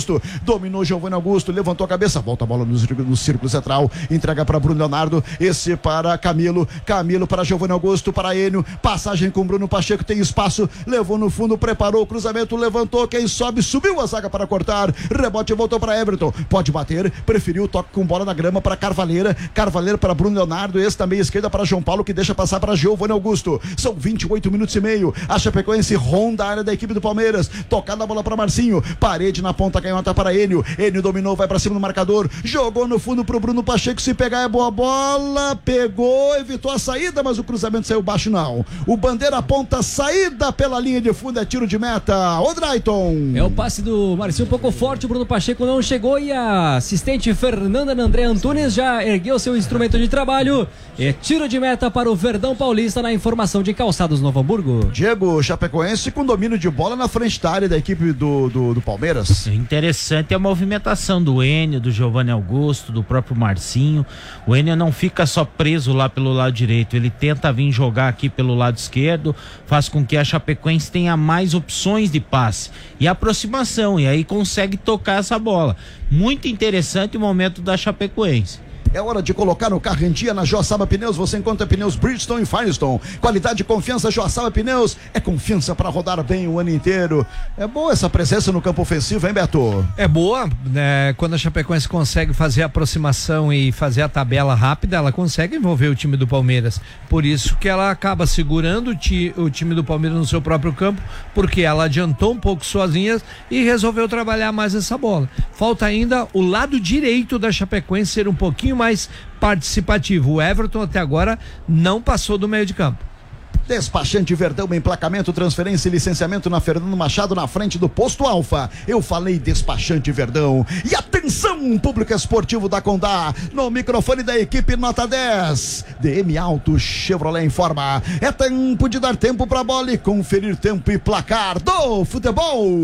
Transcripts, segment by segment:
Dominou Giovanni Augusto, levantou a cabeça, volta a bola no círculo central, entrega para Bruno Leonardo, esse para Camilo para Giovanni Augusto, para Enio, passagem com Bruno Pacheco, tem espaço, levou no fundo, preparou o cruzamento, levantou, quem sobe, subiu a zaga para cortar, rebote voltou para Everton, pode bater, preferiu o toque com bola na grama para Carvalheira para Bruno Leonardo, esse também esquerda para João Paulo, que deixa passar para Giovanni Augusto. São 28 minutos e meio, a Chapecoense ronda a área da equipe do Palmeiras, tocada a bola para Marcinho, parede na ponta canhota para Enio dominou, vai para cima do marcador, jogou no fundo pro Bruno Pacheco, se pegar é boa bola, pegou, evitou a saída, mas o cruzamento saiu baixo não, o bandeira aponta saída pela linha de fundo, é tiro de meta. Ô Drayton, é o passe do Marcinho um pouco forte, o Bruno Pacheco não chegou e a assistente Fernanda André Antunes já ergueu seu instrumento de trabalho, é tiro de meta para o Verdão Paulista na informação de Calçados Novo Hamburgo. Diego, Chapecoense com domínio de bola na frente da área da equipe do Palmeiras. Interessante a movimentação do Enio, do Giovanni Augusto, do próprio Marcinho. O Enio não fica só preso lá pelo lado direito, ele tenta vir jogar aqui pelo lado esquerdo, faz com que a Chapecoense tenha mais opções de passe e aproximação, e aí consegue tocar essa bola. Muito interessante o momento da Chapecoense. É hora de colocar no carro em dia na Joaçaba Pneus. Você encontra pneus Bridgestone e Firestone. Qualidade e confiança. Joaçaba Pneus é confiança para rodar bem o ano inteiro. É boa essa presença no campo ofensivo, hein, Beto? É boa, né? Quando a Chapecoense consegue fazer a aproximação e fazer a tabela rápida, ela consegue envolver o time do Palmeiras. Por isso que ela acaba segurando o time do Palmeiras no seu próprio campo, porque ela adiantou um pouco sozinha e resolveu trabalhar mais essa bola. Falta ainda o lado direito da Chapecoense ser um pouquinho mais participativo. O Everton até agora não passou do meio de campo. Despachante Verdão, emplacamento, transferência e licenciamento na Fernando Machado, na frente do Posto Alfa. Eu falei Despachante Verdão. E atenção, público esportivo da Condá, no microfone da equipe nota 10. DM Auto Chevrolet informa. É tempo de dar tempo pra bola e conferir tempo e placar do futebol.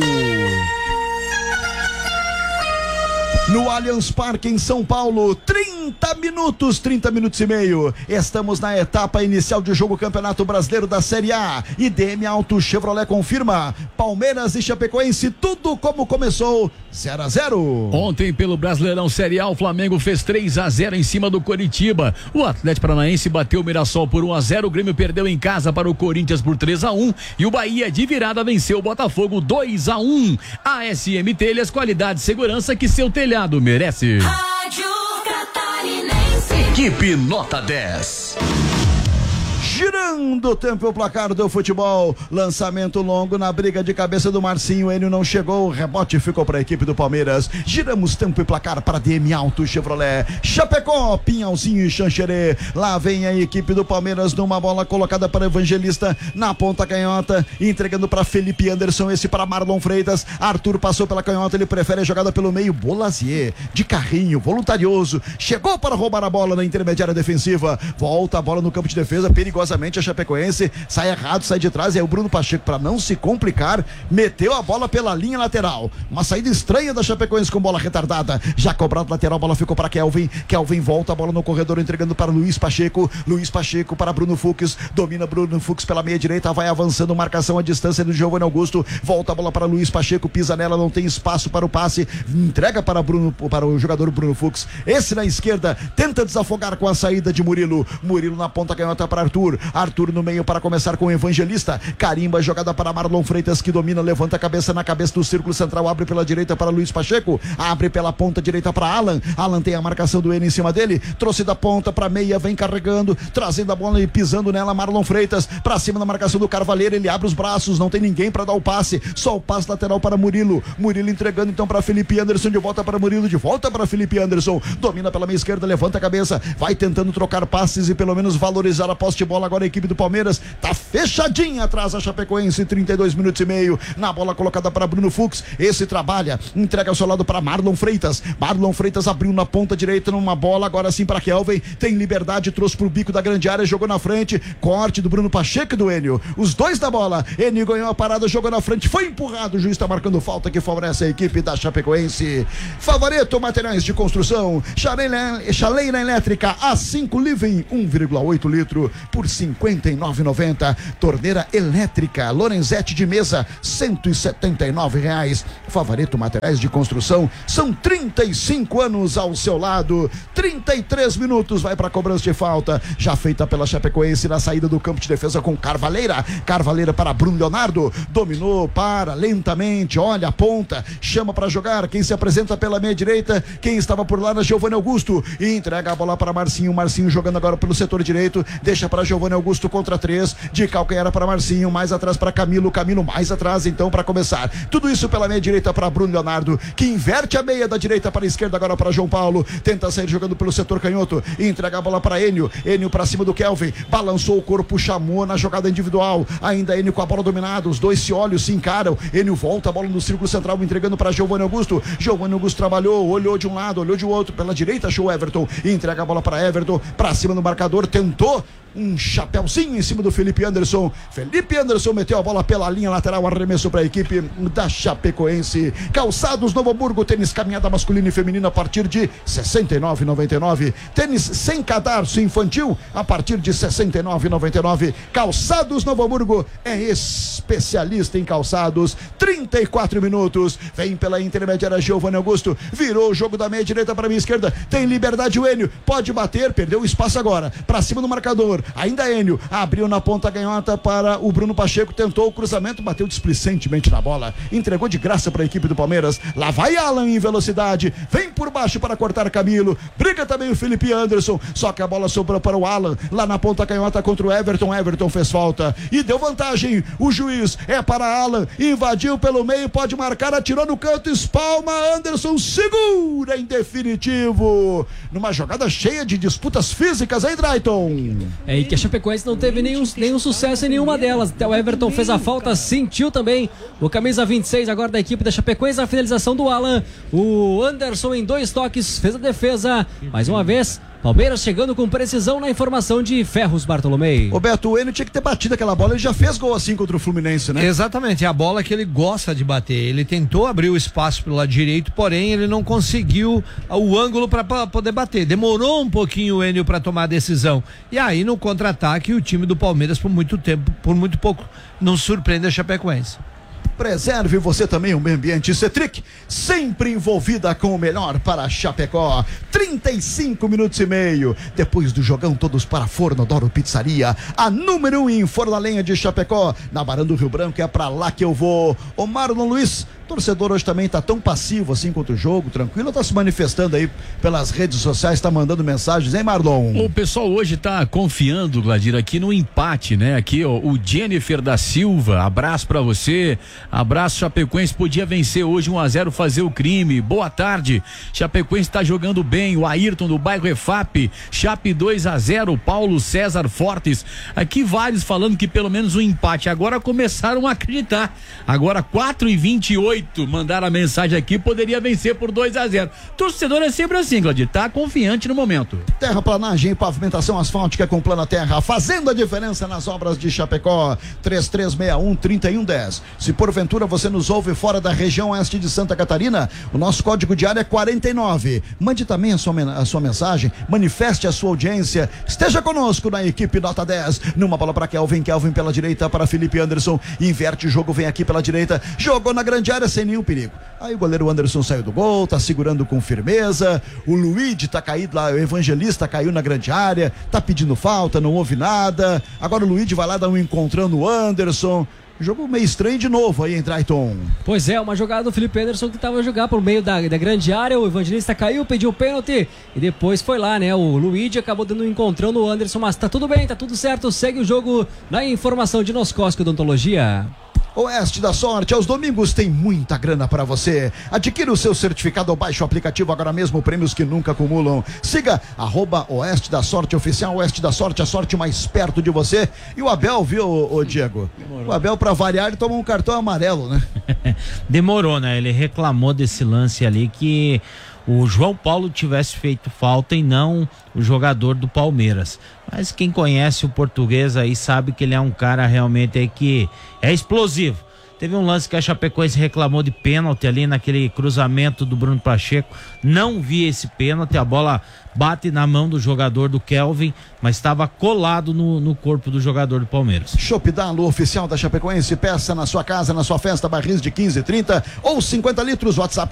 No Allianz Parque em São Paulo, 30 minutos e meio. Estamos na etapa inicial de jogo Campeonato Brasileiro da Série A. E DM Auto Chevrolet confirma: Palmeiras e Chapecoense, tudo como começou, 0-0. Ontem pelo Brasileirão Série A, o Flamengo fez 3-0 em cima do Coritiba. O Atlético Paranaense bateu o Mirassol por 1-0, o Grêmio perdeu em casa para o Corinthians por 3-1 e o Bahia de virada venceu o Botafogo 2-1. A SM Telhas, qualidade e segurança que seu telhado merece. Rádio Catarinense. Equipe nota 10. Girando o tempo e o placar do futebol. Lançamento longo na briga de cabeça do Marcinho. Enio não chegou. O rebote ficou para a equipe do Palmeiras. Giramos tempo e placar para DM Auto Chevrolet. Chapecó, Pinhalzinho e Xanxerê. Lá vem a equipe do Palmeiras numa bola colocada para Evangelista na ponta canhota. Entregando para Felipe Anderson. Esse para Marlon Freitas. Arthur passou pela canhota. Ele prefere a jogada pelo meio. Bolazier, de carrinho, voluntarioso. Chegou para roubar a bola na intermediária defensiva. Volta a bola no campo de defesa. Perigosamente a Chapecoense sai errado, sai de trás, e aí o Bruno Pacheco, para não se complicar, meteu a bola pela linha lateral. Uma saída estranha da Chapecoense com bola retardada, já cobrado lateral, a bola ficou para Kelvin volta a bola no corredor, entregando para Luiz Pacheco para Bruno Fux, domina Bruno Fux pela meia direita, vai avançando, marcação à distância do Giovanni Augusto, volta a bola para Luiz Pacheco, pisa nela, não tem espaço para o passe, entrega para o jogador Bruno Fux, esse na esquerda, tenta desafogar com a saída de Murilo na ponta canhota para Arthur no meio para começar com o Evangelista, carimba, jogada para Marlon Freitas, que domina, levanta a cabeça na cabeça do círculo central, abre pela direita para Luiz Pacheco, abre pela ponta direita para Alan tem a marcação do N em cima dele, trouxe da ponta para meia, vem carregando, trazendo a bola e pisando nela, Marlon Freitas, para cima da marcação do Carvalheiro, ele abre os braços, não tem ninguém para dar o passe, só o passe lateral para Murilo entregando então para Felipe Anderson, de volta para Murilo, de volta para Felipe Anderson, domina pela meia esquerda, levanta a cabeça, vai tentando trocar passes e pelo menos valorizar a posse de bola. Agora a equipe do Palmeiras tá fechadinha atrás da Chapecoense, 32 minutos e meio, na bola colocada para Bruno Fux, esse trabalha, entrega ao seu lado para Marlon Freitas abriu na ponta direita numa bola, agora sim para Kelvin, tem liberdade, trouxe pro bico da grande área, jogou na frente, corte do Bruno Pacheco e do Enio, os dois da bola, Enio ganhou a parada, jogou na frente, foi empurrado, o juiz está marcando falta que favorece a equipe da Chapecoense. Favorito Materiais de Construção, chaleira elétrica A5 Living, 1,8 litro por 59,90. Torneira elétrica Lorenzetti de mesa, R$179. Favoreto Materiais de Construção, são 35 anos ao seu lado. 33 minutos, vai para cobrança de falta, já feita pela Chapecoense na saída do campo de defesa com Carvalheira para Bruno Leonardo, dominou, para lentamente, olha a ponta, chama para jogar, quem se apresenta pela meia direita, quem estava por lá na Giovanni Augusto, e entrega a bola para Marcinho jogando agora pelo setor direito, deixa para Giovanni Augusto contra 3, de calcanhar para Marcinho, mais atrás para Camilo mais atrás então para começar, tudo isso pela meia direita para Bruno Leonardo, que inverte a meia da direita para a esquerda agora para João Paulo, tenta sair jogando pelo setor canhoto, entrega a bola para Enio para cima do Kelvin, balançou o corpo, chamou na jogada individual, ainda Enio com a bola dominada, os dois se olham, se encaram, Enio volta a bola no círculo central, entregando para Giovanni Augusto trabalhou, olhou de um lado, olhou de outro, pela direita achou Everton, entrega a bola para Everton, para cima do marcador, tentou um chapéuzinho em cima do Felipe Anderson meteu a bola pela linha lateral, arremesso para a equipe da Chapecoense. Calçados Novo Hamburgo, tênis caminhada masculina e feminina a partir de R$ 69,99, tênis sem cadarço infantil a partir de R$ 69,99. Calçados Novo Hamburgo é especialista em calçados. 34 minutos, vem pela intermediária Giovanni Augusto, virou o jogo da meia direita para a minha esquerda, tem liberdade o Enio, pode bater, perdeu o espaço agora, para cima do marcador, ainda Enio, abriu na ponta canhota para o Bruno Pacheco, tentou o cruzamento, bateu displicentemente na bola, entregou de graça para a equipe do Palmeiras. Lá vai Alan em velocidade, vem por baixo para cortar Camilo, briga também o Felipe Anderson, só que a bola sobrou para o Alan, lá na ponta canhota contra o Everton fez falta e deu vantagem, o juiz é para Alan, invadiu pelo meio, pode marcar, atirou no canto, espalma, Anderson segura em definitivo, numa jogada cheia de disputas físicas, hein, Drayton? É, e que a Chapecoense não teve nenhum sucesso em nenhuma delas. Até o Everton fez a falta, sentiu também o camisa 26 agora da equipe da Chapecoense, a finalização do Alan. O Anderson em 2 toques fez a defesa. Mais uma vez, Palmeiras chegando com precisão na informação de Ferros Bartolomei. Roberto, o Enio tinha que ter batido aquela bola, ele já fez gol assim contra o Fluminense, né? Exatamente, é a bola que ele gosta de bater, ele tentou abrir o espaço pelo lado direito, porém ele não conseguiu o ângulo para poder bater, demorou um pouquinho o Enio para tomar a decisão, e aí no contra-ataque o time do Palmeiras por muito tempo, por muito pouco, não surpreende a Chapecoense. Preserve você também o meio ambiente. Cetric, sempre envolvida com o melhor para Chapecó. 35 minutos e meio. Depois do jogão, todos para Forno Doro Pizzaria. A número 1 em Forno a Lenha de Chapecó. Na Barão do Rio Branco, é pra lá que eu vou. O Marlon Luiz, torcedor hoje também tá tão passivo assim contra o jogo, tranquilo, tá se manifestando aí pelas redes sociais, tá mandando mensagens, hein, Marlon? O pessoal hoje tá confiando, Gladir, aqui no empate, né? Aqui, ó, o Jennifer da Silva, abraço pra você, abraço, Chapecoense podia vencer hoje 1-0, fazer o crime, boa tarde, Chapecoense tá jogando bem, o Ayrton do bairro EFAP, Chape 2-0, Paulo César Fortes, aqui vários falando que pelo menos um empate, agora começaram a acreditar, agora 4:28, mandaram a mensagem aqui, poderia vencer por 2-0. Torcedor é sempre assim, Gladir, tá confiante no momento. Terraplanagem e pavimentação asfáltica com Plana Terra, fazendo a diferença nas obras de Chapecó. 3361-3110. Se porventura você nos ouve fora da região oeste de Santa Catarina, o nosso código de área é 49. Mande também a sua mensagem, manifeste a sua audiência, esteja conosco na equipe Nota 10, numa bola para Kelvin pela direita para Felipe Anderson, inverte o jogo, vem aqui pela direita, jogou na grande área sem nenhum perigo. Aí o goleiro Anderson saiu do gol, tá segurando com firmeza. O Luigi tá caído lá, o Evangelista caiu na grande área, tá pedindo falta, não houve nada. Agora o Luigi vai lá dar um encontrando o Anderson. Jogo meio estranho de novo aí, hein, Drayton? Pois é, uma jogada do Felipe Anderson que tava a jogar por meio da grande área, o Evangelista caiu, pediu pênalti e depois foi lá, né? O Luigi acabou dando um encontrão no Anderson, mas tá tudo bem, tá tudo certo, segue o jogo na informação de Noscosco Odontologia. Oeste da Sorte, aos domingos tem muita grana para você. Adquira o seu certificado ou baixe o aplicativo agora mesmo, prêmios que nunca acumulam. Siga @Oeste da Sorte Oficial, Oeste da Sorte, a sorte mais perto de você. E o Abel, viu, ô Diego? Demorou. O Abel, para variar, ele tomou um cartão amarelo, né? Demorou, né? Ele reclamou desse lance ali que o João Paulo tivesse feito falta e não o jogador do Palmeiras. Mas quem conhece o português aí sabe que ele é um cara realmente aí que é explosivo. Teve um lance que a Chapecoense reclamou de pênalti ali naquele cruzamento do Bruno Pacheco. Não vi esse pênalti, a bola bate na mão do jogador do Kelvin, mas estava colado no corpo do jogador do Palmeiras. Chopp Dalo, oficial da Chapecoense, peça na sua casa, na sua festa, barris de 15, 30 ou 50 litros, WhatsApp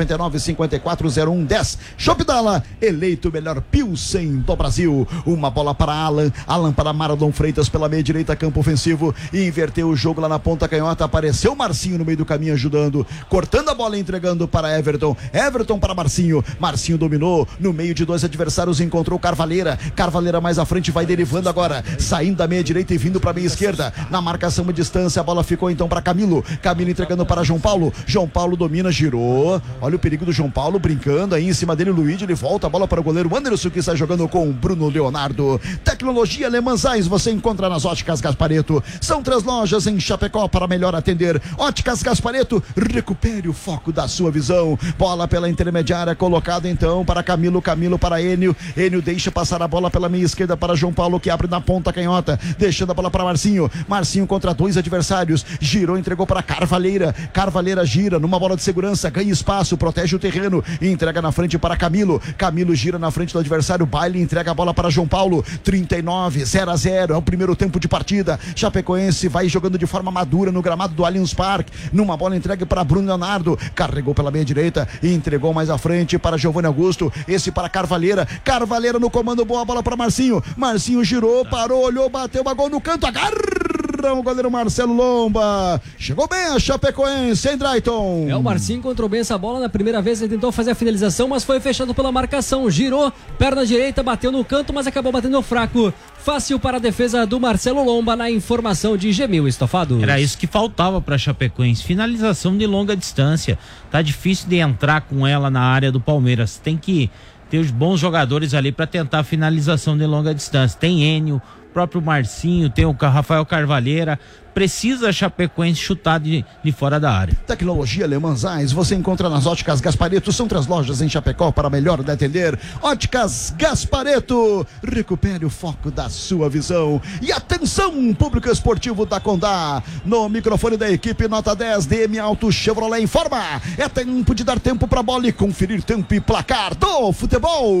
999-540110. Chopp Dalo, eleito o melhor Pilsen do Brasil. Uma bola para Alan para Marlon Freitas pela meia direita, campo ofensivo, e inverteu o jogo lá na ponta canhota, apareceu o Marcinho no meio do caminho ajudando, cortando a bola e entregando para Everton para Marcinho dominou, no meio de dois adversários encontrou Carvalheira mais à frente, vai derivando agora, saindo da meia direita e vindo para a meia esquerda, na marcação à distância, a bola ficou então para Camilo entregando para João Paulo domina, girou, olha o perigo do João Paulo, brincando aí em cima dele, o Luigi, ele volta a bola para o goleiro Anderson, que está jogando com o Bruno Leonardo. Tecnologia Le Mans Eyes você encontra nas Óticas Gasparetto, são 3 lojas em Chapecó para melhor atender. Óticas Gasparetto, recupere o foco da sua visão, bola pela intermediária, colocada então para Camilo para Enio deixa passar a bola pela meia esquerda para João Paulo, que abre na ponta canhota, deixando a bola para Marcinho contra 2 adversários, girou, entregou para Carvalheira gira, numa bola de segurança, ganha espaço, protege o terreno, entrega na frente para Camilo gira na frente do adversário, Baile entrega a bola para João Paulo, 39, 0-0, é o primeiro tempo de partida. Chapecoense vai jogando de forma madura no gramado do Allianz Parque, numa bola entregue para Bruno Leonardo, carregou pela meia direita e entregou mais à frente para Giovanni Augusto, esse para Carvalheira no comando, boa bola para Marcinho girou, parou, olhou, bateu, gol no canto, agarra o goleiro Marcelo Lomba, chegou bem a Chapecoense, hein, Drayton? O Marcinho encontrou bem essa bola, na primeira vez ele tentou fazer a finalização, mas foi fechado pela marcação, girou, perna direita, bateu no canto, mas acabou batendo fraco, fácil para a defesa do Marcelo Lomba, na informação de Gemil Estofados. Era isso que faltava para Chapecoense, finalização de longa distância, tá difícil de entrar com ela na área do Palmeiras, tem que ter os bons jogadores ali para tentar a finalização de longa distância, tem Enio, próprio Marcinho, tem o Rafael Carvalheira, precisa a Chapecoense chutar de fora da área. Tecnologia Le Mans Eyes você encontra nas Óticas Gasparetto, são 3 lojas em Chapecó para melhor de atender. Óticas Gasparetto, recupere o foco da sua visão. E atenção, público esportivo da Condá, no microfone da equipe nota 10, DM Auto Chevrolet informa, é tempo de dar tempo para a bola e conferir tempo e placar do futebol.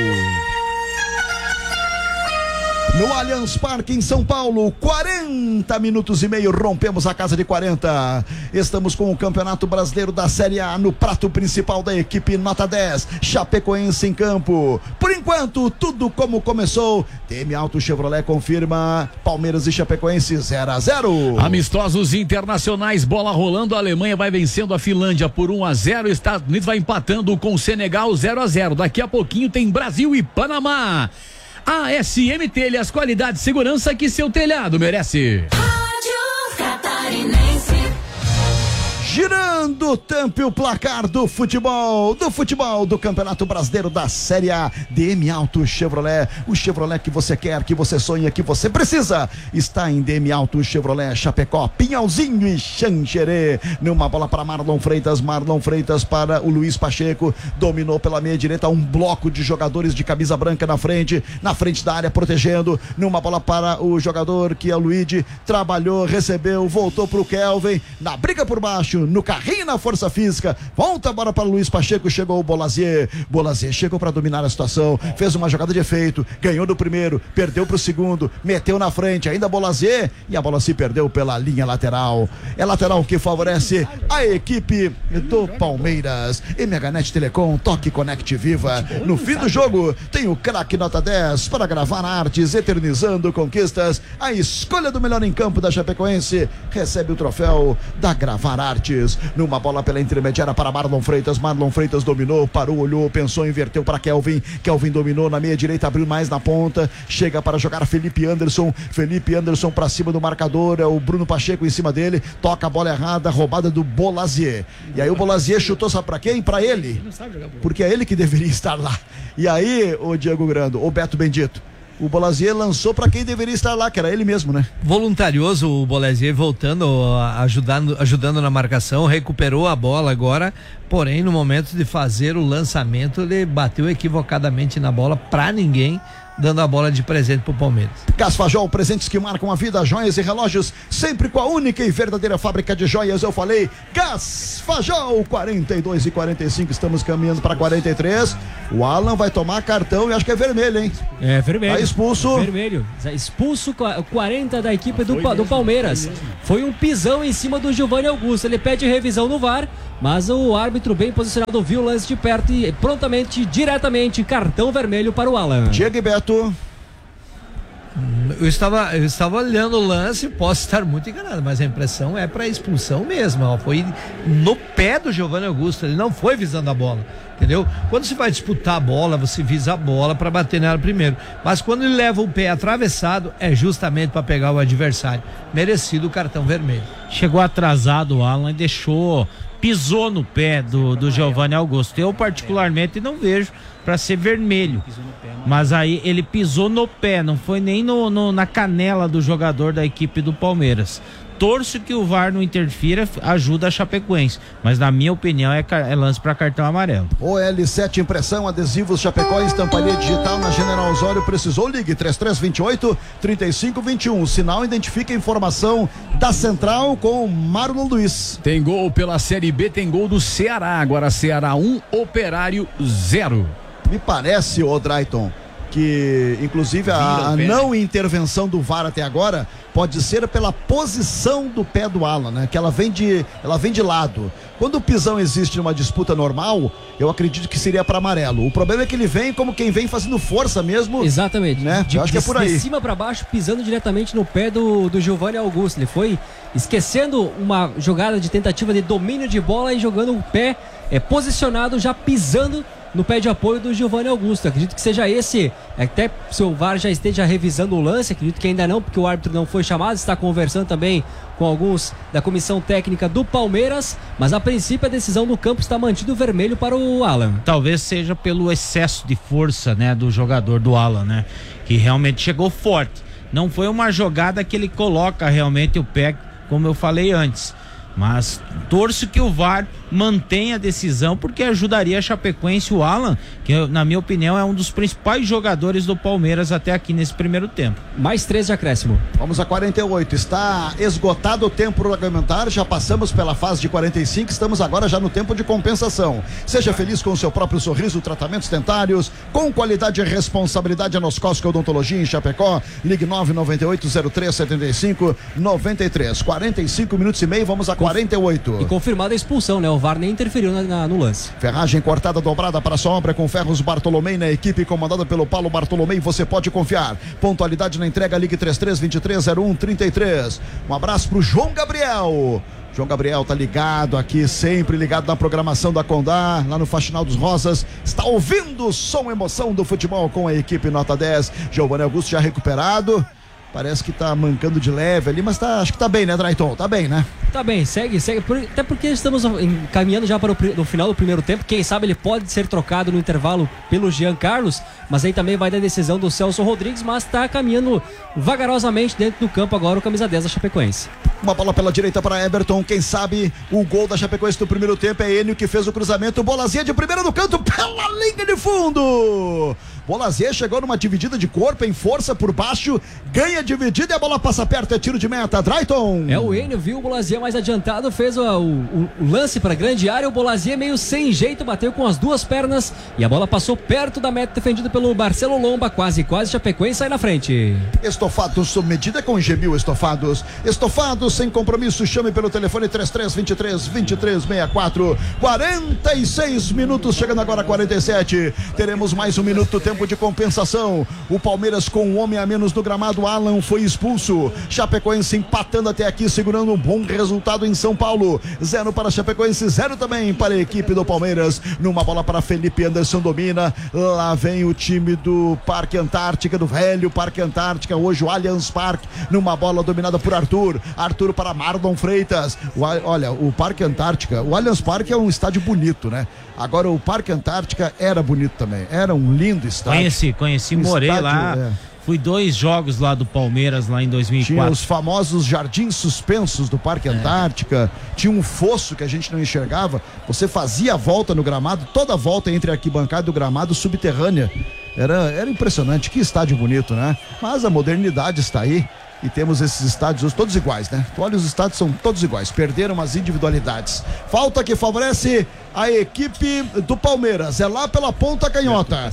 No Allianz Parque em São Paulo, 40 minutos e meio, rompemos a casa de 40. Estamos com o Campeonato Brasileiro da Série A no prato principal da equipe nota 10, Chapecoense em campo. Por enquanto, tudo como começou. DM Auto Chevrolet confirma, Palmeiras e Chapecoense 0-0. Amistosos internacionais, bola rolando, a Alemanha vai vencendo a Finlândia por 1-0, Estados Unidos vai empatando com o Senegal 0-0. Daqui a pouquinho tem Brasil e Panamá. ASM Telhas, qualidade e segurança que seu telhado merece. Rádio Catarinense. Girando o tempo e o placar do futebol do Campeonato Brasileiro da Série A. DM Auto Chevrolet, o Chevrolet que você quer, que você sonha, que você precisa, está em DM Auto Chevrolet, Chapecó, Pinhalzinho e Xanxerê. Numa bola para Marlon Freitas para o Luiz Pacheco, dominou pela meia direita, um bloco de jogadores de camisa branca na frente da área, protegendo, numa bola para o jogador que é o Luigi, trabalhou, recebeu, voltou para o Kelvin, na briga por baixo, no carrinho, na força física, volta a bola para o Luiz Pacheco, chegou o Bolazier chegou para dominar a situação, fez uma jogada de efeito, ganhou do primeiro, perdeu para o segundo, meteu na frente, ainda Bolazier, e a bola se perdeu pela linha lateral. É lateral que favorece a equipe do Palmeiras. MHNet Telecom, toque, conecte, viva. No fim do jogo tem o craque nota 10 para gravar artes, eternizando conquistas. A escolha do melhor em campo da Chapecoense recebe o troféu da Gravar Artes. Numa bola pela intermediária para Marlon Freitas dominou, parou, olhou, pensou, inverteu para Kelvin dominou na meia direita, abriu mais na ponta, chega para jogar Felipe Anderson para cima do marcador, é o Bruno Pacheco em cima dele, toca a bola errada, roubada do Bolazier, e aí o Bolazier chutou, sabe para quem? Para ele, porque é ele que deveria estar lá. E aí o Diego Grando, o Beto Bendito, o Bolazier lançou para quem deveria estar lá, que era ele mesmo, né? Voluntarioso o Bolazier, voltando, ajudando na marcação, recuperou a bola agora, porém no momento de fazer o lançamento ele bateu equivocadamente na bola para ninguém, dando a bola de presente pro Palmeiras. Gasfajol, presentes que marcam a vida, joias e relógios, sempre com a única e verdadeira fábrica de joias. Eu falei Gasfajol, 42 e 45, estamos caminhando para 43. O Alan vai tomar cartão e acho que é vermelho, hein? É vermelho. Tá expulso. Vermelho. Expulso 40 da equipe do Palmeiras. Foi um pisão em cima do Giovanni Augusto. Ele pede revisão no VAR, mas o árbitro bem posicionado viu o lance de perto e prontamente, diretamente, cartão vermelho para o Alan. Diego e Beto. Eu estava olhando o lance, posso estar muito enganado, mas a impressão é para expulsão mesmo, ó. Foi no pé do Giovanni Augusto, ele não foi visando a bola, entendeu? Quando você vai disputar a bola, você visa a bola para bater nela primeiro, mas quando ele leva o pé atravessado, é justamente para pegar o adversário. Merecido o cartão vermelho. Chegou atrasado o Alan e pisou no pé do Giovanni Augusto. Eu particularmente não vejo para ser vermelho, mas aí ele pisou no pé, não foi nem na canela do jogador da equipe do Palmeiras. Torço que o VAR não interfira, ajuda a Chapecoense, mas na minha opinião é lance para cartão amarelo. OL7 Impressão, adesivos Chapecó, estamparia digital na General Osório. Precisou, ligue 3328-3521. O sinal identifica a informação da Central com Marlon Luiz. Tem gol pela Série B, tem gol do Ceará. Agora Ceará 1, Operário 0. Me parece, ô Drayton, que inclusive a não intervenção do VAR até agora pode ser pela posição do pé do Alan, né? Que ela vem de lado. Quando o pisão existe numa disputa normal, eu acredito que seria para amarelo. O problema é que ele vem como quem vem fazendo força mesmo. Exatamente. Né? Eu acho que é por aí. De cima para baixo, pisando diretamente no pé do Giovanni Augusto. Ele foi esquecendo uma jogada de tentativa de domínio de bola e jogando o pé posicionado, já pisando no pé de apoio do Giovanni Augusto. Acredito que seja esse, até se o VAR já esteja revisando o lance, acredito que ainda não, porque o árbitro não foi chamado, está conversando também com alguns da comissão técnica do Palmeiras, mas a princípio a decisão do campo está mantido vermelho para o Alan. Talvez seja pelo excesso de força, né, do jogador do Alan, né, que realmente chegou forte. Não foi uma jogada que ele coloca realmente o pé, como eu falei antes. Mas torço que o VAR mantenha a decisão, porque ajudaria a Chapecoense. O Alan, que na minha opinião é um dos principais jogadores do Palmeiras até aqui nesse primeiro tempo. Mais 3 de acréscimo. Vamos a 48, está esgotado o tempo regulamentar, já passamos pela fase de 45, estamos agora já no tempo de compensação. Seja feliz com o seu próprio sorriso, tratamentos dentários com qualidade e responsabilidade. Anoscóstica Odontologia em Chapecó, ligue 998-0375-93, 45 minutos e meio, vamos a 48. E confirmada a expulsão, né? O VAR nem interferiu no lance. Ferragem cortada dobrada para sua obra com ferros Bartolomei, na equipe comandada pelo Paulo Bartolomei, você pode confiar. Pontualidade na entrega, ligue 33230133. Um abraço pro João Gabriel. João Gabriel tá ligado aqui, sempre ligado na programação da Condá, lá no Faxinal dos Rosas, está ouvindo o som, emoção do futebol com a equipe Nota 10. Giovanni Augusto já recuperado, parece que tá mancando de leve ali, mas acho que tá bem, né, Drayton? Tá bem, né? Tá bem, segue, até porque estamos caminhando já para o final do primeiro tempo. Quem sabe ele pode ser trocado no intervalo pelo Jean Carlos, mas aí também vai dar decisão do Celso Rodrigues, mas tá caminhando vagarosamente dentro do campo agora o camisa 10 da Chapecoense. Uma bola pela direita para Everton, quem sabe o gol da Chapecoense do primeiro tempo é Enio que fez o cruzamento, Bolazinha de primeira no canto, pela linha de fundo. Bolazinha chegou numa dividida de corpo, em força por baixo, ganha dividida e a bola passa perto, é tiro de meta, Drayton. É, o Enio viu o Bolazinha mais adiantado, fez o lance para a grande área, o Bolazinha meio sem jeito, bateu com as duas pernas e a bola passou perto da meta defendida pelo Marcelo Lomba, quase Chapecoense sai na frente. Estofados sob medida com Gemil Estofados. Estofados sem compromisso, chame pelo telefone 3323-2364. 46 minutos, chegando agora a 47. Teremos mais um minuto, tempo de compensação. O Palmeiras com um homem a menos no gramado, Alan foi expulso. Chapecoense empatando até aqui, segurando um bom resultado em São Paulo. 0 para Chapecoense, 0 também para a equipe do Palmeiras. Numa bola para Felipe Anderson, domina. Lá vem o time do Parque Antártica, do velho Parque Antártica, hoje o Allianz Parque, numa bola dominada por Arthur para Marlon Freitas. Olha, o Parque Antártica, o Allianz Parque é um estádio bonito, né? Agora o Parque Antártica era bonito também, era um lindo estádio. Conheci, morei estádio, lá. Fui 2 jogos lá do Palmeiras, lá em 2004. Tinha os famosos jardins suspensos do Parque Antártica, tinha um fosso que a gente não enxergava, você fazia a volta no gramado, toda a volta entre a arquibancada e o gramado subterrânea. Era impressionante, que estádio bonito, né? Mas a modernidade está aí. E temos esses estádios todos iguais, né? Tu olha, os estádios são todos iguais, perderam as individualidades. Falta que favorece a equipe do Palmeiras, é lá pela ponta canhota.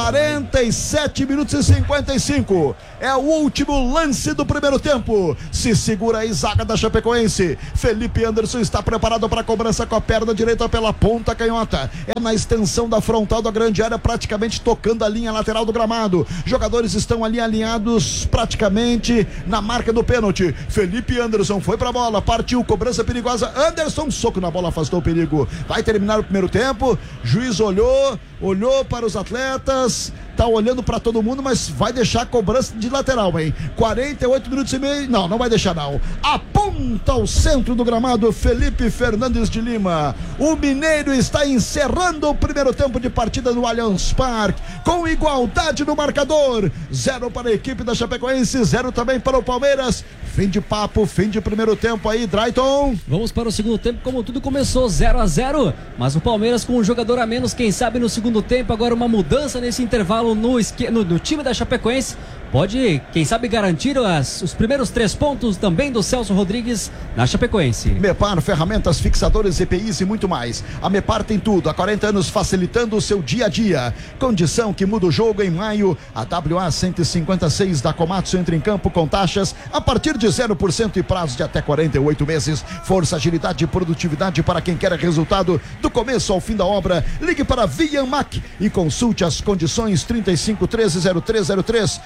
47 minutos e 55. É o último lance do primeiro tempo. Se segura aí, zaga da Chapecoense. Felipe Anderson está preparado para a cobrança com a perna direita pela ponta canhota. É na extensão da frontal da grande área, praticamente tocando a linha lateral do gramado. Jogadores estão ali alinhados praticamente na marca do pênalti. Felipe Anderson foi pra bola, partiu, cobrança perigosa. Anderson, soco na bola, afastou o perigo. Vai terminar o primeiro tempo. Juiz olhou para os atletas, tá olhando para todo mundo, mas vai deixar a cobrança de lateral, hein? 48 minutos e meio. Não vai deixar não. Aponta ao centro do gramado Felipe Fernandes de Lima. O Mineiro está encerrando o primeiro tempo de partida no Allianz Parque, com igualdade no marcador. 0 para a equipe da Chapecoense, 0 também para o Palmeiras. Fim de papo, fim de primeiro tempo aí, Drayton. Vamos para o segundo tempo, como tudo começou, 0-0, mas o Palmeiras com um jogador a menos, quem sabe no segundo tempo, agora uma mudança nesse intervalo no time da Chapecoense. Pode, quem sabe, garantir os primeiros 3 pontos também do Celso Rodrigues na Chapecoense. Mepar, ferramentas, fixadores, EPIs e muito mais. A Mepar tem tudo, há 40 anos facilitando o seu dia a dia. Condição que muda o jogo em maio. A WA 156 da Komatsu entra em campo com taxas a partir de 0% e prazo de até 48 meses. Força, agilidade e produtividade para quem quer resultado do começo ao fim da obra. Ligue para Vianmac e consulte as condições. 3513-0303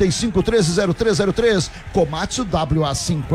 3513-0303. Komatsu WA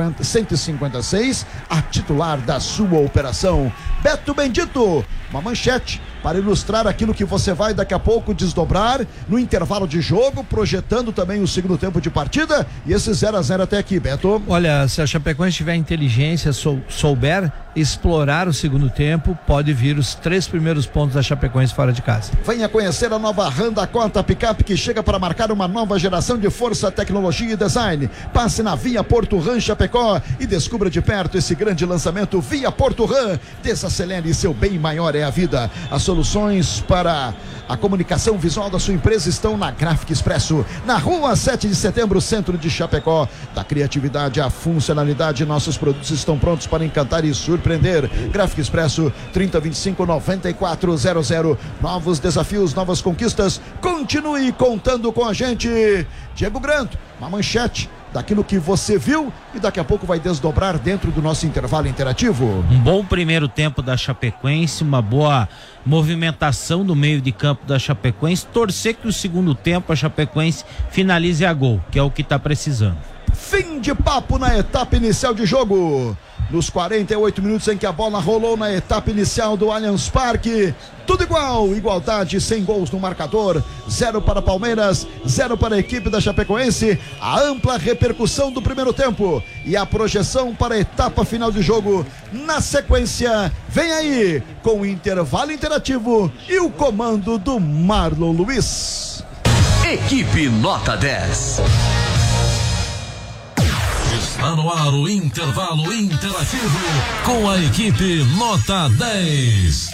156, a titular da sua operação. Beto Bendito, uma manchete para ilustrar aquilo que você vai daqui a pouco desdobrar no intervalo de jogo, projetando também o segundo tempo de partida e esse 0-0 até aqui, Beto. Olha, se a Chapecoense tiver inteligência, souber explorar o segundo tempo, pode vir os 3 primeiros pontos da Chapecoense fora de casa. Venha conhecer a nova Honda Conta Picape, que chega para marcar uma nova geração de força, tecnologia e design. Passe na Via Porto Ram Chapecó e descubra de perto esse grande lançamento Via Porto Ram. Desacelere, seu bem maior é a vida. As soluções para a comunicação visual da sua empresa estão na Gráfica Expresso, na Rua 7 de Setembro, centro de Chapecó. Da criatividade à funcionalidade, nossos produtos estão prontos para encantar e surpreender. Gráfica Expresso, 3025-9400. Novos desafios, novas conquistas. Continue contando com a gente. Diego Grando, uma manchete daquilo que você viu e daqui a pouco vai desdobrar dentro do nosso intervalo interativo. Um bom primeiro tempo da Chapecoense, uma boa movimentação do meio de campo da Chapecoense. Torcer que o segundo tempo a Chapecoense finalize a gol, que é o que está precisando. Fim de papo na etapa inicial de jogo. Nos 48 minutos em que a bola rolou na etapa inicial do Allianz Parque, tudo igual, igualdade, sem gols no marcador. 0 para Palmeiras, 0 para a equipe da Chapecoense. A ampla repercussão do primeiro tempo e a projeção para a etapa final de jogo. Na sequência, vem aí com o intervalo interativo e o comando do Marlon Luiz. Equipe Nota 10. Está no ar o intervalo interativo com a equipe Nota 10.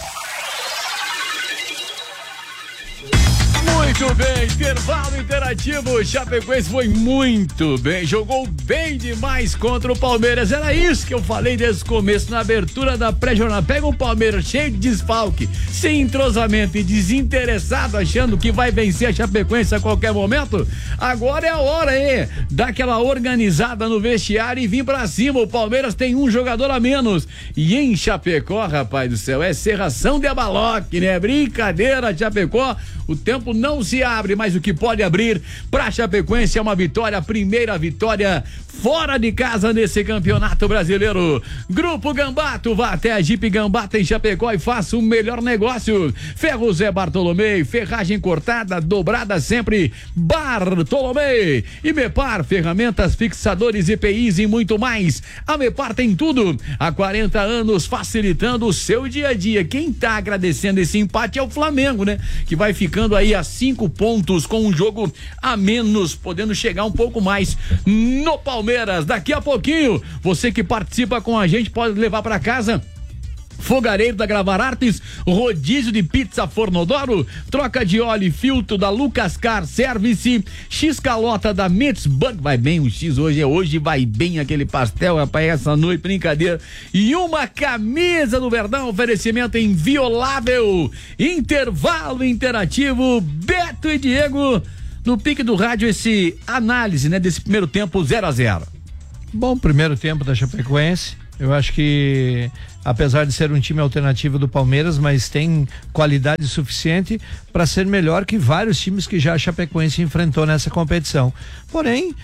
Muito bem, intervalo interativo. Chapecoense foi muito bem, jogou bem demais contra o Palmeiras. Era isso que eu falei desde o começo, na abertura da pré-jornada. Pega um Palmeiras cheio de desfalque, sem entrosamento e desinteressado, achando que vai vencer a Chapecoense a qualquer momento. Agora é a hora, hein? Dar aquela organizada no vestiário e vir pra cima. O Palmeiras tem um jogador a menos. E em Chapecó, rapaz do céu, é serração de abaloque, né? Brincadeira, Chapecó. O tempo não se abre, mas o que pode abrir pra Chapecoense é uma vitória, a primeira vitória fora de casa nesse campeonato brasileiro. Grupo Gambato, vá até a Jeep Gambata em Chapecó e faça o melhor negócio. Ferro Zé Bartolomei, ferragem cortada, dobrada sempre, Bartolomei. E Mepar, ferramentas, fixadores, EPIs e muito mais. A Mepar tem tudo, há 40 anos facilitando o seu dia a dia. Quem tá agradecendo esse empate é o Flamengo, né? Que vai ficando aí a 5 pontos com um jogo a menos, podendo chegar um pouco mais no Palmeiras. Daqui a pouquinho, você que participa com a gente pode levar para casa Fogareiro da Gravar Artes, rodízio de pizza Fornodoro, troca de óleo e filtro da Lucas Car Service, X-Calota da Metzbug, vai bem o X hoje vai bem aquele pastel, rapaz, essa noite, brincadeira, e uma camisa do Verdão, oferecimento inviolável, intervalo interativo, Beto e Diego, no pique do rádio, esse análise, né, desse primeiro tempo 0-0. Bom, primeiro tempo da Chapecoense, eu acho que apesar de ser um time alternativo do Palmeiras, mas tem qualidade suficiente para ser melhor que vários times que já a Chapecoense enfrentou nessa competição. Porém,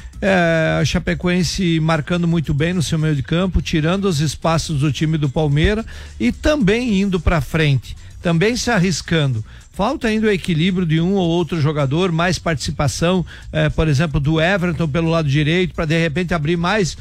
a Chapecoense marcando muito bem no seu meio de campo, tirando os espaços do time do Palmeiras e também indo para frente, também se arriscando. Falta ainda o equilíbrio de um ou outro jogador, mais participação, por exemplo, do Everton pelo lado direito, para de repente abrir mais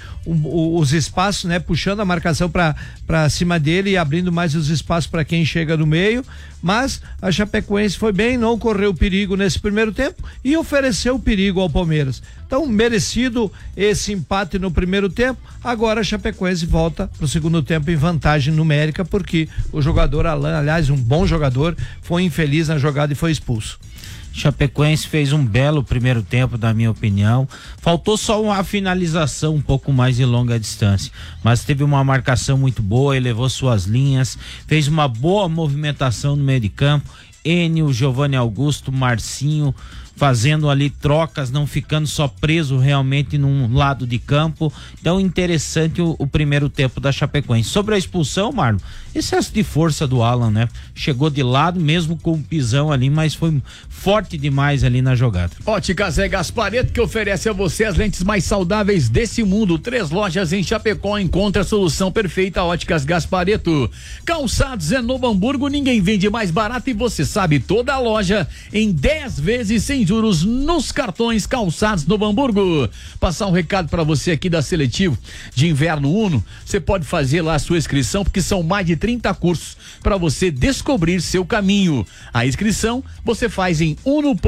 os espaços, né? Puxando a marcação para cima dele e abrindo mais os espaços para quem chega no meio. Mas a Chapecoense foi bem, não correu perigo nesse primeiro tempo e ofereceu perigo ao Palmeiras. Então, merecido esse empate no primeiro tempo. Agora a Chapecoense volta para o segundo tempo em vantagem numérica, porque o jogador Alan, aliás, um bom jogador, foi infeliz na jogada e foi expulso. Chapecoense fez um belo primeiro tempo, na minha opinião. Faltou só uma finalização um pouco mais de longa distância, mas teve uma marcação muito boa, elevou suas linhas, fez uma boa movimentação no meio de campo. Enio, Giovanni Augusto, Marcinho fazendo ali trocas, não ficando só preso realmente num lado de campo. Então, interessante o primeiro tempo da Chapecoense. Sobre a expulsão, Marlon, excesso de força do Alan, né? Chegou de lado, mesmo com o pisão ali, mas foi forte demais ali na jogada. Óticas Zé Gaspareto, que oferece a você as lentes mais saudáveis desse mundo. 3 lojas em Chapecó, encontra a solução perfeita. Óticas Gaspareto. Calçados é Novo Hamburgo, ninguém vende mais barato e você sabe, toda a loja em 10 vezes sem juros nos cartões. Calçados Novo Hamburgo. Passar um recado para você aqui da Seletivo de Inverno Uno, você pode fazer lá a sua inscrição, porque são mais de 30 cursos para você descobrir seu caminho. A inscrição você faz em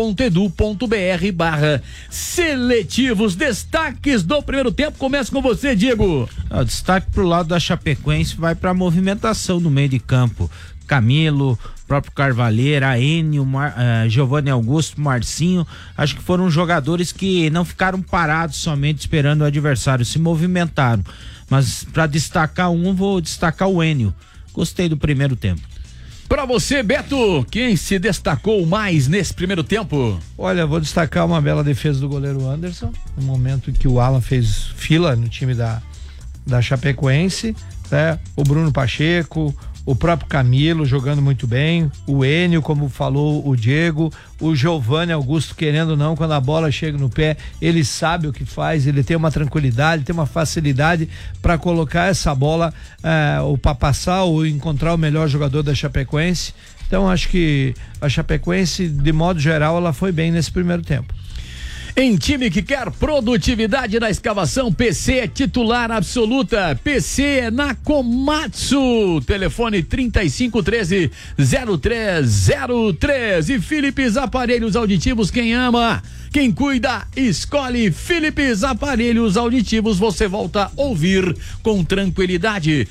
uno.edu.br/seletivos. Destaques do primeiro tempo, começa com você, Diego. O destaque pro lado da Chapecoense vai para a movimentação no meio de campo. Camilo, próprio Carvalheira, Enio, Giovanni Augusto, Marcinho, acho que foram jogadores que não ficaram parados somente esperando o adversário, se movimentaram. Mas para destacar vou destacar o Enio. Gostei do primeiro tempo. Pra você, Beto, quem se destacou mais nesse primeiro tempo? Olha, vou destacar uma bela defesa do goleiro Anderson, no momento que o Alan fez fila no time da Chapecoense, né? O Bruno Pacheco, o próprio Camilo jogando muito bem, o Enio, como falou o Diego, o Giovanni Augusto, querendo ou não, quando a bola chega no pé, ele sabe o que faz, ele tem uma tranquilidade, tem uma facilidade para colocar essa bola ou para passar ou encontrar o melhor jogador da Chapecoense. Então acho que a Chapecoense, de modo geral, ela foi bem nesse primeiro tempo. Em time que quer produtividade na escavação, PC é titular absoluta. PC é na Komatsu. Telefone 3513-0303. E Philips Aparelhos Auditivos, quem ama, quem cuida, escolhe Philips Aparelhos Auditivos. Você volta a ouvir com tranquilidade.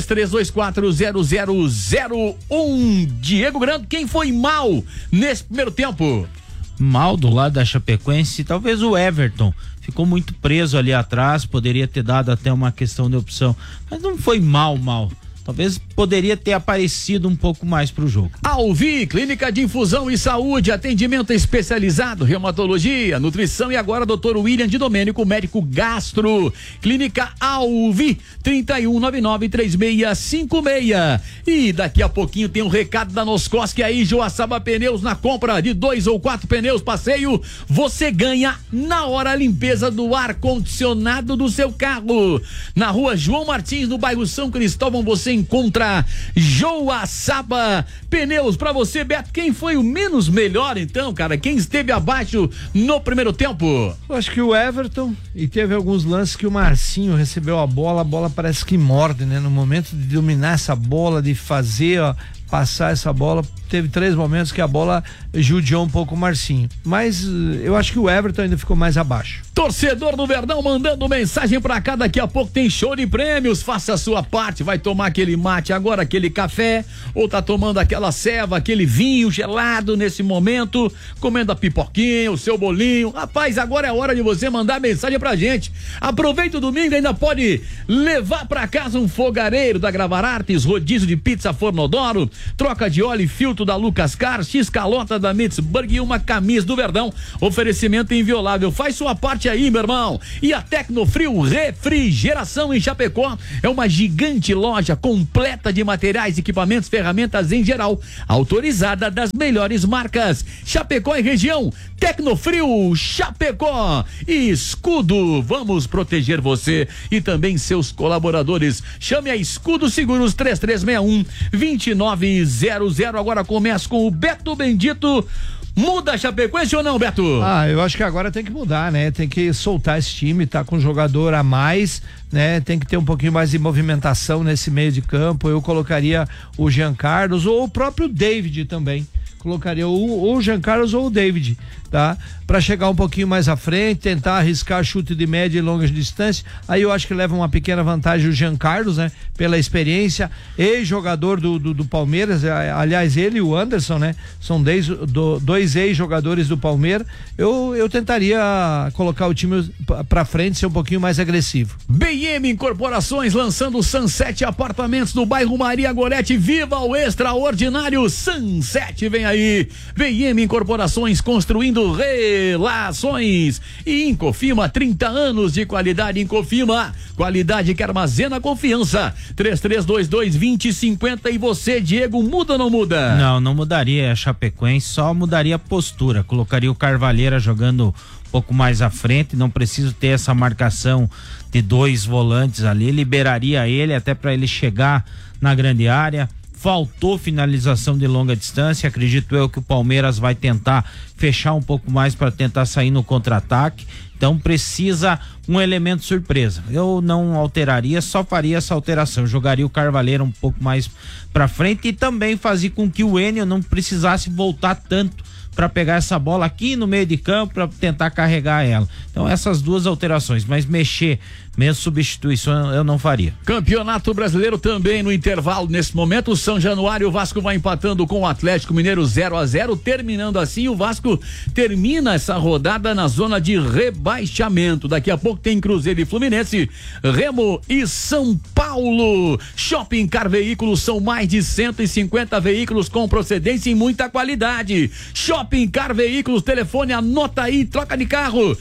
33240001. Diego Grando, quem foi mal nesse primeiro tempo? Mal do lado da Chapecoense, talvez o Everton ficou muito preso ali atrás, poderia ter dado até uma questão de opção, mas não foi mal. Talvez poderia ter aparecido um pouco mais pro jogo. Alvi, Clínica de Infusão e Saúde, atendimento especializado, reumatologia, nutrição e agora Dr. William de Domênico, médico gastro. Clínica Alvi, 31993656. E daqui a pouquinho tem um recado da Noscoski aí, Joaçaba Pneus, na compra de 2 ou 4 pneus passeio, você ganha na hora a limpeza do ar-condicionado do seu carro. Na rua João Martins, no bairro São Cristóvão, você encontra Joaçaba Pneus. Pra você, Beto, quem foi o menos melhor então, cara? Quem esteve abaixo no primeiro tempo? Eu acho que o Everton, e teve alguns lances que o Marcinho recebeu a bola parece que morde, né? No momento de dominar essa bola, de fazer, passar essa bola. Teve 3 momentos que a bola judiou um pouco o Marcinho, mas eu acho que o Everton ainda ficou mais abaixo. Torcedor do Verdão mandando mensagem pra cá, daqui a pouco tem show de prêmios, faça a sua parte, vai tomar aquele mate agora, aquele café, ou tá tomando aquela ceva, aquele vinho gelado nesse momento, comendo a pipoquinha, o seu bolinho. Rapaz, agora é hora de você mandar mensagem pra gente. Aproveita o domingo, ainda pode levar pra casa um fogareiro da Gravar Artes, rodízio de pizza Fornodoro, troca de óleo e filtro da Lucas Car, X-Calota da Mitzburg e uma camisa do Verdão. Oferecimento inviolável. Faz sua parte aí, meu irmão. E a Tecnofrio Refrigeração em Chapecó é uma gigante loja completa de materiais, equipamentos, ferramentas em geral, autorizada das melhores marcas. Chapecó e região, Tecnofrio Chapecó e Escudo. Vamos proteger você e também seus colaboradores. Chame a Escudo Seguros 3361-2900. Agora começa com o Beto Bendito. Muda a Chapecoense ou não, Beto? Eu acho que agora tem que mudar, né? Tem que soltar esse time, tá com um jogador a mais, né? Tem que ter um pouquinho mais de movimentação nesse meio de campo. Eu colocaria o Jean Carlos ou o próprio David também. Colocaria o Jean Carlos ou o David, tá? Pra chegar um pouquinho mais à frente, tentar arriscar chute de média e longa distância. Aí eu acho que leva uma pequena vantagem o Jean Carlos, né? Pela experiência, ex-jogador do Palmeiras, aliás, ele e o Anderson, né? São dois ex-jogadores do Palmeiras. Eu tentaria colocar o time pra frente, ser um pouquinho mais agressivo. BM Incorporações lançando o Sunset Apartamentos no bairro Maria Gorete. Viva o extraordinário Sunset, vem aí. BM Incorporações construindo relações. E Incofima, 30 anos de qualidade. Incofima, qualidade que armazena confiança. 3322-2050. E você, Diego, muda ou não muda? Não mudaria a Chapecoense, só mudaria a postura. Colocaria o Carvalheira jogando um pouco mais à frente, não preciso ter essa marcação de 2 volantes ali, liberaria ele até para ele chegar na grande área. Faltou finalização de longa distância, acredito eu que o Palmeiras vai tentar fechar um pouco mais para tentar sair no contra-ataque, então precisa um elemento surpresa. Eu não alteraria, só faria essa alteração, jogaria o Carvalheiro um pouco mais para frente e também fazia com que o Enio não precisasse voltar tanto para pegar essa bola aqui no meio de campo para tentar carregar ela. Então essas 2 alterações, mas mexer, mesmo substituição eu não faria. Campeonato Brasileiro também no intervalo nesse momento. O São Januário, o Vasco vai empatando com o Atlético Mineiro 0-0, terminando assim o Vasco termina essa rodada na zona de rebaixamento. Daqui a pouco tem Cruzeiro e Fluminense, Remo e São Paulo. Shopping Car Veículos, são mais de 150 veículos com procedência e muita qualidade. Shopping Car Veículos, telefone, anota aí, troca de carro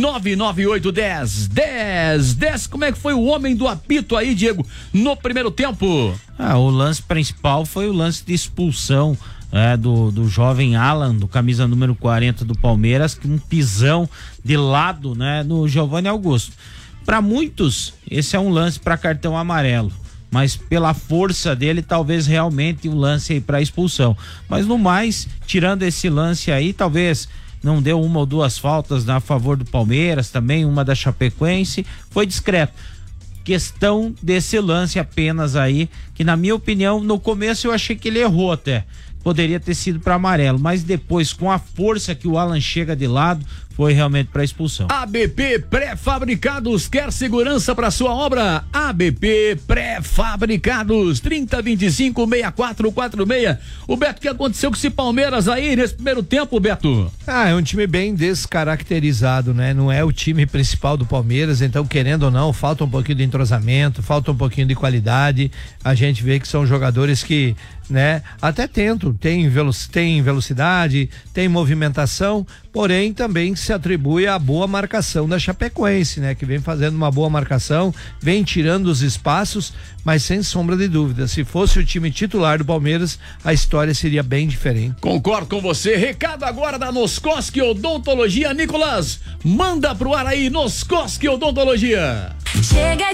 99810. Como é que foi o homem do apito aí, Diego, no primeiro tempo? O lance principal foi o lance de expulsão do jovem Alan, do camisa número 40 do Palmeiras, com um pisão de lado, né, no Giovanni Augusto. Para muitos, esse é um lance para cartão amarelo, mas pela força dele, talvez realmente um lance aí para expulsão. Mas no mais, tirando esse lance aí, talvez não deu 1 ou 2 faltas a favor do Palmeiras, também uma da Chapecoense, foi discreto. Questão desse lance apenas aí, que na minha opinião, no começo eu achei que ele errou até, poderia ter sido para amarelo, mas depois com a força que o Alan chega de lado, foi realmente para expulsão. ABP Pré-Fabricados, quer segurança para sua obra? ABP Pré-Fabricados, 3025-6446. O Beto, o que aconteceu com esse Palmeiras aí nesse primeiro tempo, Beto? É um time bem descaracterizado, né? Não é o time principal do Palmeiras, então querendo ou não, falta um pouquinho de entrosamento, falta um pouquinho de qualidade. A gente vê que são jogadores que, né, até tentam, tem velocidade, tem movimentação, porém também se atribui à boa marcação da Chapecoense, né? Que vem fazendo uma boa marcação, vem tirando os espaços, mas sem sombra de dúvida, se fosse o time titular do Palmeiras, a história seria bem diferente. Concordo com você. Recado agora da Noscoski Odontologia. Nicolas, manda pro ar aí, Noscoski Odontologia. Chega